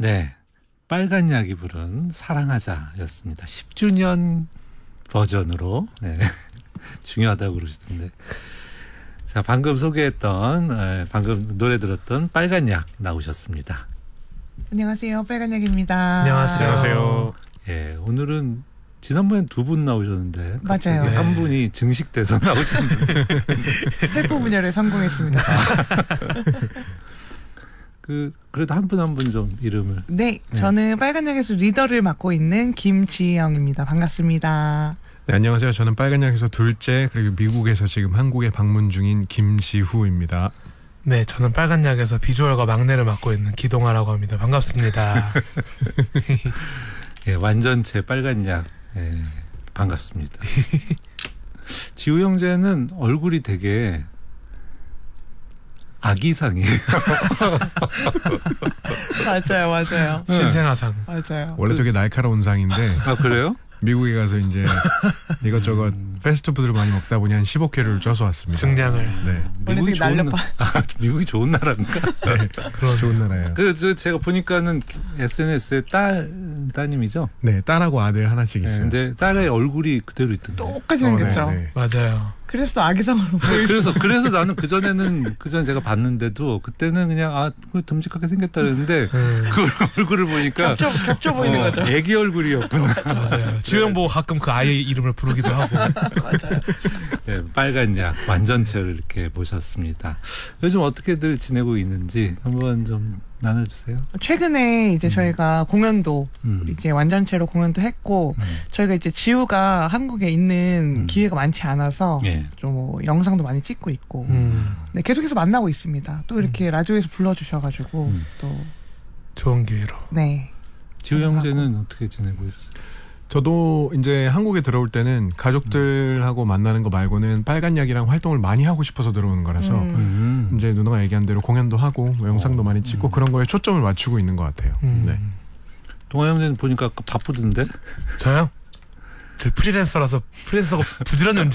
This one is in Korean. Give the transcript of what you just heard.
네, 빨간 약이 부른 사랑하자였습니다. 10주년 버전으로 네, 중요하다고 그러시던데. 자, 방금 소개했던 방금 노래 들었던 빨간 약 나오셨습니다. 안녕하세요, 빨간 약입니다. 안녕하세요. 예, 오늘은 지난번엔 두 분 나오셨는데 맞아요. 네. 한 분이 증식돼서 나오셨는데 세포 분열에 성공했습니다. 그래도 한 분 한 분 좀 이름을. 네, 저는 빨간 약에서 리더를 맡고 있는 김지영입니다. 반갑습니다. 네, 안녕하세요. 저는 빨간 약에서 둘째 그리고 미국에서 지금 한국에 방문 중인 김지후입니다. 네, 저는 빨간 약에서 비주얼과 막내를 맡고 있는 기동아라고 합니다. 반갑습니다. 예, 완전체 빨간 약. 예, 반갑습니다. 지우 형제는 얼굴이 되게 아기상이에요. 맞아요. 신생아상. 맞아요. 원래 되게 날카로운 상인데 아, 그래요? 미국에 가서 이제 이것저것 패스트푸드를 많이 먹다 보니 한 15kg를 쪄서 왔습니다. 증량을. 네. 원래 되게 날렵한. 미국이 좋은 나라인가? 네. 그런 좋은 나라예요. 제가 보니까는 SNS에 따님이죠? 네, 딸하고 아들 하나씩 네, 있어요. 근데 딸의 얼굴이 그대로 있던데. 똑같이 생겼죠. 네. 맞아요. 그래서 또 아기상으로 보이죠. 그래서 나는 그전에 제가 봤는데도 그때는 그냥 듬직하게 생겼다 그랬는데 그 얼굴을 보니까 겹쳐 보이는 거죠. 애기 얼굴이었구나. 맞아요. 지우형 보고 가끔 그 아이의 이름을 부르기도 하고. 맞아요. 네, 빨간 약 완전체를 이렇게 모셨습니다. 요즘 어떻게들 지내고 있는지 한번 좀 나눠주세요. 최근에 이제 저희가 공연도 음. 이제 완전체로 공연도 했고 저희가 이제 지우가 한국에 있는 기회가 많지 않아서 예. 좀 뭐 영상도 많이 찍고 있고 네, 계속해서 만나고 있습니다. 또 이렇게 라디오에서 불러주셔가지고 또 좋은 기회로. 네. 지우 형제는 어떻게 지내고 있어요? 저도 이제 한국에 들어올 때는 가족들하고 만나는 거 말고는 빨간 약이랑 활동을 많이 하고 싶어서 들어오는 거라서 이제 누나가 얘기한 대로 공연도 하고 뭐 영상도 많이 찍고 그런 거에 초점을 맞추고 있는 것 같아요. 네. 동아 형제는 보니까 바쁘던데? 저요? 저 프리랜서라서 프리랜서가 부지런히